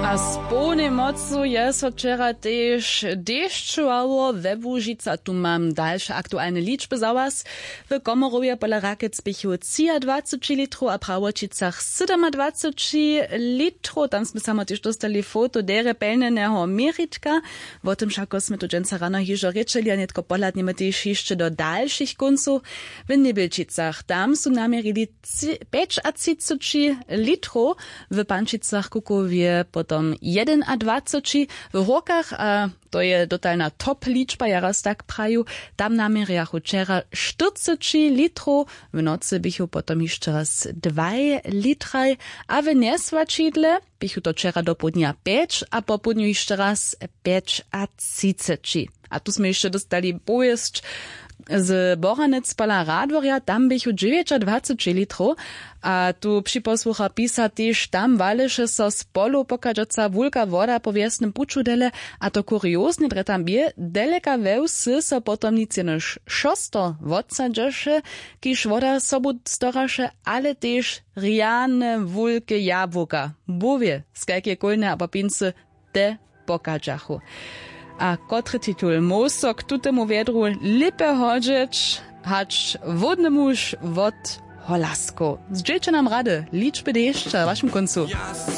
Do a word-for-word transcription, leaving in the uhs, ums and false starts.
A z pełnej mocu je so wczera też deszczowało we Łužica. Tu mam dalsze aktualne liczby za was. W Komorowie pola Rakic bychu dwadzieścia trzy litrów, a Prawočicach dwadzieścia siedem litrów. Tam sme samo też dostali foto dere pełneného meritka. O tym všako sme tu dženca rano hižo rečeli, a netko pohľadneme też jeszcze do dalszych końców. W Nebylčicach tam su namierili päťdesiattri litrów. W Pančicach Kukowie potom dwadzieścia jeden, w Horkach, a to je totalna top liczba, ja raz tak praju, tam namierjachu wczera czterdzieści litrów, w nocy bychu potom jeszcze raz dwa litry, a w Nesvačidle bychu to wczera do południa pięć, a po południu jeszcze raz pięć a trzydzieści. A tu sme jeszcze dostali pojezd z Boranec pola Radworja, tam bychu dziewięćdziesiąt litrów, a tu przyposłucha pisa też tam waleše so z polu pokażąca wulka woda po wiesnym puczu dele, a to kuriozne, dre tam bie, deleka wełsy so potom nic jenož šosto wodsadžeše, kiž woda sobu storaše, ale też riane wulke jabłka, bowie, skajkie kolne a papince te pokażachu. A kotry titul mosok tutemu wiedru lipe hodžić, hacz wodny muž wod holasko. Zdźeće nam rady, liczby deszcza, w waszym końcu.